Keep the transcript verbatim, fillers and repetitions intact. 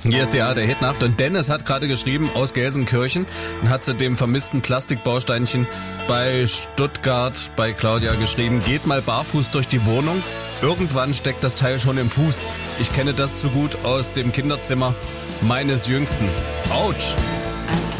Hier ist die A R D-Hitnacht und Dennis hat gerade geschrieben aus Gelsenkirchen und hat zu dem vermissten Plastikbausteinchen bei Stuttgart bei Claudia geschrieben, geht mal barfuß durch die Wohnung, irgendwann steckt das Teil schon im Fuß. Ich kenne das zu gut aus dem Kinderzimmer meines Jüngsten. Autsch!